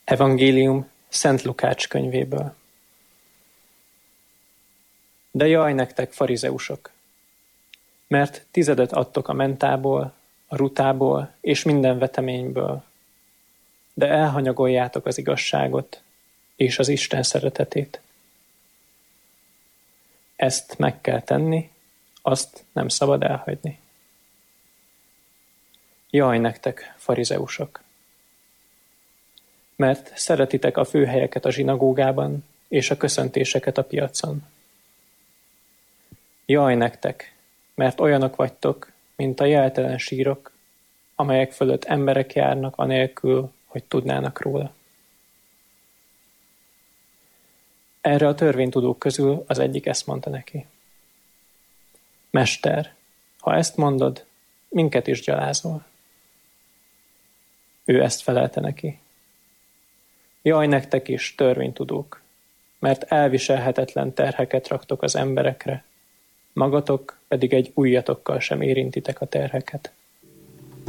Evangélium Szent Lukács könyvéből. De jaj nektek, farizeusok! Mert tizedet adtok a mentából, a rutából és minden veteményből, de elhanyagoljátok az igazságot és az Isten szeretetét. Ezt meg kell tenni, azt nem szabad elhagyni. Jaj nektek, farizeusok! Mert szeretitek a főhelyeket a zsinagógában és a köszöntéseket a piacon. Jaj nektek, mert olyanok vagytok, mint a jeltelen sírok, amelyek fölött emberek járnak anélkül, hogy tudnának róla. Erre a törvénytudók közül az egyik ezt mondta neki. Mester, ha ezt mondod, minket is gyalázol. Ő ezt felelte neki. Jaj nektek is, törvénytudók, mert elviselhetetlen terheket raktok az emberekre, magatok pedig egy ujjatokkal sem érintitek a terheket.